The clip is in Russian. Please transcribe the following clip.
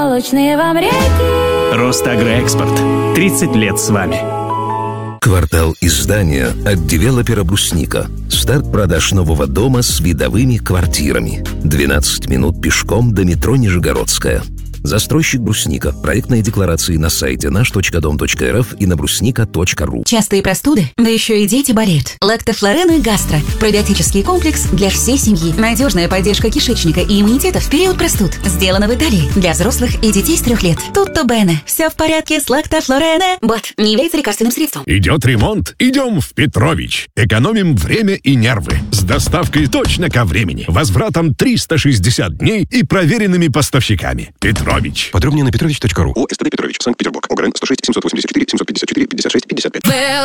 Молочные вам реки. Росагроэкспорт. 30 лет с вами. Квартал издания от девелопера «Брусника». Старт продаж нового дома с видовыми квартирами. 12 минут пешком до метро Нижегородская. Застройщик «Брусника». Проектные декларации на сайте наш.дом.рф и на брусника.ру. Частые простуды? Да еще и дети болеют. Лактофлорен и гастро. Пробиотический комплекс для всей семьи. Надежная поддержка кишечника и иммунитета в период простуд. Сделано в Италии. Для взрослых и детей с 3 лет. Tutto bene. Все в порядке с лактофлорене. БАД не является лекарственным средством. Идет ремонт? Идем в Петрович. Экономим время и нервы. С доставкой точно ко времени. Возвратом 360 дней и проверенными поставщиками. Петрович. Подробнее на petrovich.ru. ОСТД Петрович, Санкт-Петербург. ОГРН 106 784 754 56 55.